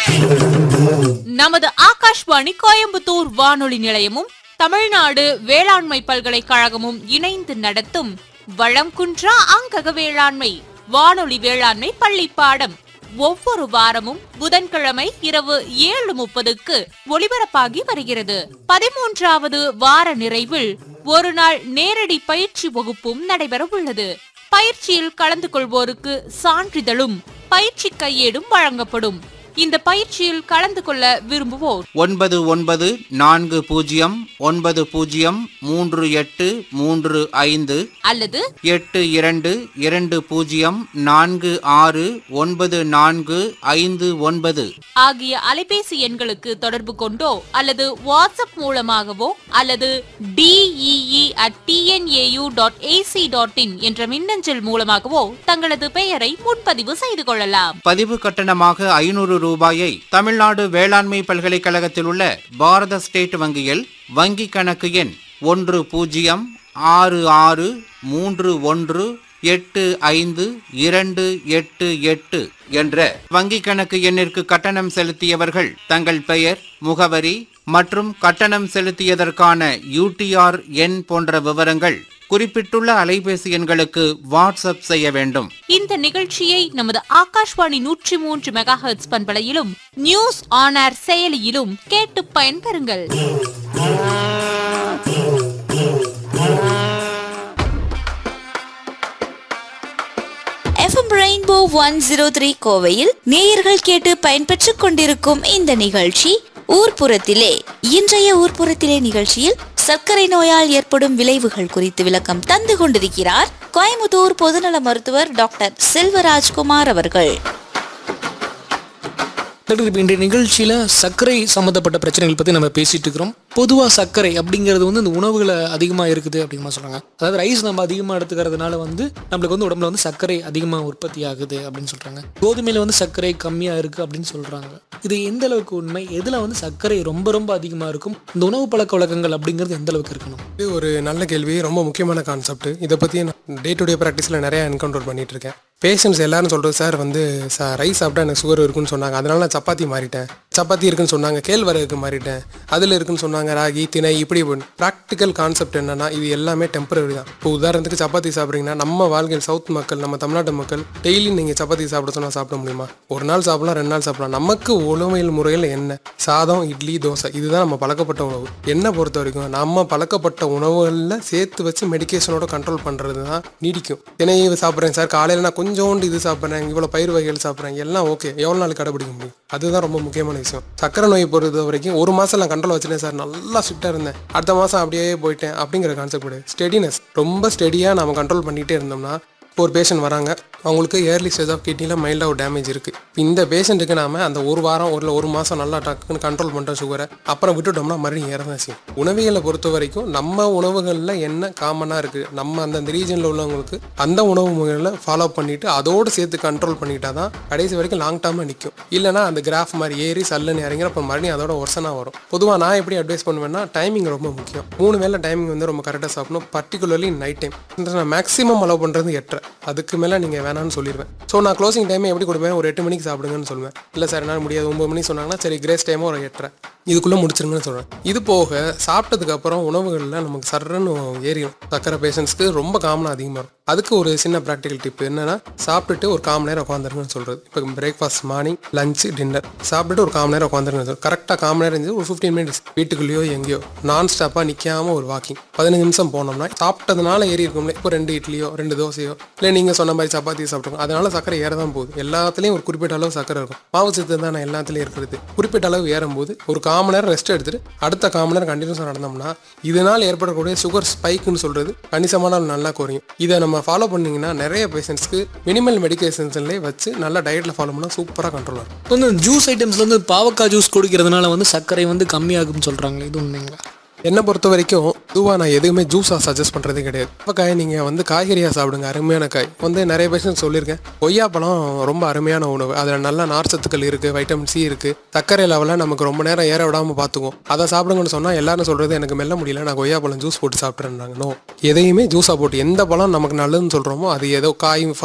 நமது ஆகாஷ்வாணி கோயம்புத்தூர் வானொலி நிலையமும் தமிழ்நாடு வேளாண்மை பல்கலைக்கழகமும் இணைந்து நடத்தும் வளம் குன்றா அங்கக வேளாண்மை வானொலி வேளாண்மை பள்ளி பாடம் ஒவ்வொரு வாரமும் புதன்கிழமை இரவு 7:30க்கு ஒளிபரப்பாகி வருகிறது. 13வது வார நிறைவில் ஒரு நாள் நேரடி பயிற்சி வகுப்பும் நடைபெற உள்ளது. பயிற்சியில் கலந்து கொள்வோருக்கு சான்றிதழும் பயிற்சி கையேடும் வழங்கப்படும். இந்த பயிற்சியில் கலந்து கொள்ள விரும்புவோர் 9990903835 அல்லது 8220469459 ஆகிய அலைபேசி எண்களுக்கு தொடர்பு கொண்டோ அல்லது வாட்ஸ்அப் மூலமாகவோ அல்லது dee@tnau.ac.in என்ற மின்னஞ்சல் மூலமாகவோ தங்களது பெயரை முன்பதிவு செய்து கொள்ளலாம். பதிவு கட்டணமாக 500 ரூபாயை தமிழ்நாடு வேளாண்மை பல்கலைக்கழகத்தில் உள்ள பாரத ஸ்டேட் வங்கியில் வங்கி கணக்கு எண் 106631852888 என்ற வங்கி கணக்கு எண்ணிற்கு கட்டணம் செலுத்தியவர்கள் தங்கள் பெயர், முகவரி மற்றும் கட்டணம் செலுத்தியதற்கான UTR எண் போன்ற விவரங்கள் குறிப்பிட்டுள்ள அலைபேசி எண்களுக்கு வாட்ஸ்அப் செய்ய வேண்டும். இந்த நிகழ்ச்சியை நமது Akashvani 103 megahertz பண்பலையிலும் news on air செயலியிலும் கேட்டு பயன்பெறுங்கள். FM ரெயின்போ 103 கோவையில் நேயர்கள் கேட்டு பயன்பெற்றுக் கொண்டிருக்கும் இந்த நிகழ்ச்சி ஊர்ப்புறத்திலே. இன்றைய ஊர்ப்புறத்திலே நிகழ்ச்சியில் சர்க்கரை நோயால் ஏற்படும் விளைவுகள் குறித்து விளக்கம் தந்து கொண்டிருக்கிறார் கோயம்புத்தூர் பொதுநல மருத்துவர் டாக்டர் செல்வராஜ்குமார் அவர்கள். இன்றைய நிகழ்ச்சியில் சர்க்கரை சம்மந்தப்பட்ட பிரச்சனைகள் பற்றி நம்ம பேசிட்டு இருக்கிறோம். பொதுவாக சர்க்கரை அப்படிங்கிறது இந்த உணவுகளை அதிகமாக இருக்குது அப்படிங்கிற சொல்கிறாங்க. அதாவது ரைஸ் நம்ம அதிகமாக எடுத்துக்கிறதுனால நம்மளுக்கு உடம்புல சர்க்கரை அதிகமாக உற்பத்தி ஆகுது அப்படின்னு சொல்கிறாங்க. கோதுமையில் சர்க்கரை கம்மியாக இருக்குது அப்படின்னு சொல்கிறாங்க. இது எந்த அளவுக்கு உண்மை? எதில் சர்க்கரை ரொம்ப ரொம்ப அதிகமாக இருக்கும்? இந்த உணவு பழக்க வழக்கங்கள் அப்படிங்கிறது எந்த அளவுக்கு இருக்கணும்? இது ஒரு நல்ல கேள்வி, ரொம்ப முக்கியமான கான்செப்ட். இதை பற்றி நான் டே டு டே ப்ராக்டிஸில் நிறையா என்கவுண்டர் பண்ணிட்டு இருக்கேன். பேஷண்ட்ஸ் எல்லாரும் சொல்கிறது, சார் ரைஸ் சாப்பிட்டா எனக்கு சுகர் இருக்குன்னு சொன்னாங்க, அதனால நான் சப்பாத்தி மாறிட்டேன். சப்பாத்தி இருக்குன்னு சொன்னாங்க, கேழ்வரகுக்கு மாறிட்டேன். அதில் இருக்குன்னு சொன்னாங்க ராகி, திணை, இப்படி ப்ராக்டிக்கல் கான்செப்ட் என்னன்னா இது எல்லாமே டெம்பரரி தான். இப்போ உதாரணத்துக்கு சப்பாத்தி சாப்பிட்றீங்கன்னா நம்ம வாழ்க்கையில் சவுத் மக்கள், நம்ம தமிழ்நாட்டு மக்கள் டெய்லி நீங்கள் சப்பாத்தி சாப்பிட சொன்னால் சாப்பிட முடியுமா? ஒரு நாள் சாப்பிடலாம், 2 நாள் சாப்பிடலாம். நமக்கு உணவியல் முறையில் என்ன சாதம், இட்லி, தோசை இதுதான் நம்ம பழக்கப்பட்ட உணவு. என்னை பொறுத்த வரைக்கும் நம்ம பழக்கப்பட்ட உணவுகளில் சேர்த்து வச்சு மெடிக்கேஷனோட கண்ட்ரோல் பண்ணுறது தான் நீடிக்கும். திணை சாப்பிட்றேன் சார், காலையில் நான் கொஞ்சோண்டு இது சாப்பிட்றேன், இவ்வளோ பயிர் வகைகள் சாப்பிட்றேன், எல்லாம் ஓகே. எவ்வளோ நாள் கடைபிடிக்க முடியும்? அதுதான் ரொம்ப முக்கியமான விஷயம். சக்கரை நோயை பொறுத்த வரைக்கும் 1 மாதம் நான் கண்ட்ரோல் வச்சுட்டேன் சார், நல்லா ஸ்ட்ரிக்டாக இருந்தேன், அடுத்த மாதம் அப்படியே போயிட்டேன் அப்படிங்கிற கான்செப்ட் கிடையாது. ஸ்டெடினஸ், ரொம்ப ஸ்டெடியாக நம்ம கண்ட்ரோல் பண்ணிகிட்டே இருந்தோம்னா. இப்போ ஒரு பேஷண்ட் வராங்க, அவங்களுக்கு ஏர்லி ஸ்டேஜ் ஆஃப் கிட்னியில் மைல்டாக ஒரு டேமேஜ் இருக்குது. இந்த பேஷண்ட்டுக்கு நாம அந்த 1 வாரம் இல்லை 1 மாதம் நல்லா டக்குன்னு கண்ட்ரோல் பண்ணுற சுகரை அப்புறம் விட்டுட்டோம்னா மறுபடியும் ஏறதான் செய்யும். உணவியலை பொறுத்த வரைக்கும் நம்ம உணவுகளில் என்ன காமனாக இருக்குது, நம்ம அந்த ரீஜனில் உள்ளவங்களுக்கு அந்த உணவு முறைகளை ஃபாலோ பண்ணிவிட்டு அதோடு சேர்த்து கண்ட்ரோல் பண்ணிட்டா தான் கடைசி வரைக்கும் லாங் டேர்மில் நிற்கும். இல்லைனா அந்த கிராஃப் மாதிரி ஏறி சல்லுன்னு இறங்கிற அப்புறம் மறுபடியும் அதோட ஒர்சனாக வரும். பொதுவாக நான் எப்படி அட்வைஸ் பண்ணுவேன்னா, டைமிங் ரொம்ப முக்கியம். 3 வேளை டைமிங் ரொம்ப கரெக்டாக சாப்பிடணும், பர்டிகுலர்லி நைட் டைம். நான் மேக்ஸிமம் அலோவ் பண்ணுறது 8:30, அதுக்கு மேலே நீங்கள் வேணான்னு சொல்லிடுவேன். ஸோ நான் க்ளோசிங் டைமே எப்படி கொடுப்பேன், ஒரு 8 மணிக்கு சாப்பிடுங்கன்னு சொல்லுவேன். இல்லை சார் என்னால் முடியாது, 9 மணிக்கு சொன்னாங்கன்னா சரி கிரேஸ் டைமும் ஒரு 8:30 இதுக்குள்ளே முடிச்சிருங்கன்னு சொல்கிறேன். இது போக சாப்பிட்டதுக்கப்புறம் உணவுகளில் நமக்கு சர்றன்னு ஏறிடும். சக்கரை பேஷண்ட்ஸ்க்கு ரொம்ப காமனாக அதிகமாக இருக்கும். அதுக்கு ஒரு சின்ன ப்ராக்டிக்கல் டிப் என்னன்னா, சாப்பிட்டுட்டு ஒரு 1/4 மணி நேரம் உட்காந்துருங்கன்னு சொல்கிறது. இப்போ பிரேக்ஃபாஸ்ட், மார்னிங், லஞ்ச், டின்னர் சாப்பிட்டுட்டு ஒரு 1/4 மணி நேரம் உட்காந்துருங்க. கரெக்டாக 1/4 மணி நேரம் இருந்துச்சு ஒரு 15 மினிட்ஸ் வீட்டுக்குள்ளேயோ எங்கேயோ நான் ஸ்டாப்பாக நிற்காமல் ஒரு வாக்கிங் 15 நிமிஷம் போனோம்னா சாப்பிட்டதுனால ஏறி இருக்கும்ல. இப்போ 2 இட்லியோ 2 தோசையோ இல்லை நீங்கள் சொன்ன மாதிரி சப்பாத்தி சாப்பிட்ருக்கோம், அதனால சக்கரை ஏற தான் போகுது. எல்லாத்துலேயும் ஒரு குறிப்பிட்ட அளவு சக்கரை இருக்கும். மாவு சத்து தான் நான் எல்லாத்துலேயும் இருக்கிறது. குறிப்பிட்ட அளவு ஏறும்போது ஒரு 1/4 மணி நேரம் ரெஸ்ட் எடுத்துட்டு அடுத்த 1/4 மணி நேரம் கண்டினியூஸாக நடந்தோம்னா இதனால் ஏற்படக்கூடிய சுகர் ஸ்பைக்குன்னு சொல்கிறது கணிசமான நல்லா குறையும். இதை நம்ம ஃபாலோ பண்ணிங்கன்னா நிறைய பேஷண்ட்ஸ்க்கு மினிமல் மெடிக்கேஷன்ஸ்லேயே வச்சு நல்லா டயட்டில் ஃபாலோ பண்ணால் சூப்பராக கண்ட்ரோல் ஆகும். ஜூஸ் ஐட்டம்ஸ்ல பாவக்காய் ஜூஸ் குடிக்கிறதுனால சர்க்கரை கம்மியாகும்னு சொல்கிறாங்க, இது உண்மைங்களா? என்னை பொறுத்த வரைக்கும் பொதுவாக நான் எதுவுமே ஜூஸாக சஜஸ்ட் பண்ணுறதே கிடையாது. பாவக்காய் நீங்கள் காய்கறியாக சாப்பிடுங்க, அருமையான காய். நிறைய பேஷண்ட் சொல்லியிருக்கேன், கொய்யாப்பழம் ரொம்ப அருமையான உணவு, அதில் நல்ல நார்ச்சத்துக்கள் இருக்குது, வைட்டமின் சி இருக்குது, சர்க்கரை லெவலில் நமக்கு ரொம்ப நேரம் ஏற விடாமல் பார்த்துக்கும். அதை சாப்பிடுங்கன்னு சொன்னால் எல்லாரும் சொல்கிறது எனக்கு மெல்ல முடியல, நான் கொய்யாப்பழம் ஜூஸ் போட்டு சாப்பிட்றேன்னாங்க. நோ, எதையுமே ஜூஸாக போட்டு எந்த பழம் நமக்கு நல்லதுன்னு சொல்கிறோமோ அது ஏதோ காய்